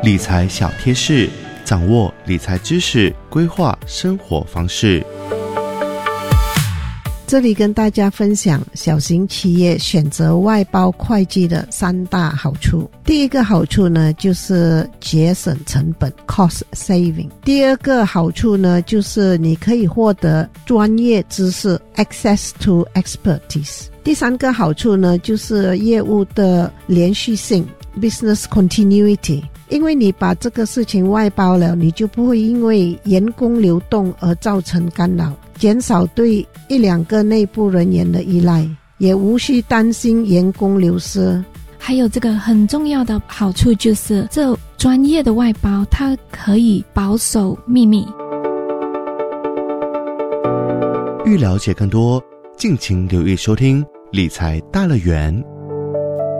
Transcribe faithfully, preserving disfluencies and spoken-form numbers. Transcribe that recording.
理财小贴士，掌握理财知识，规划生活方式。 这里跟大家分享小型企业选择外包会计的三大好处。第一个好处呢，就是节省成本 cost saving。 第二个好处呢，就是你可以获得专业知识 access to expertise。 第三个好处呢，就是业务的连续性 business continuity。因为你把这个事情外包了，你就不会因为员工流动而造成干扰，减少对一两个内部人员的依赖，也无需担心员工流失。 还有这个很重要的好处就是，这专业的外包它可以保守秘密。 欲了解更多，敬请留意收听理财大乐园。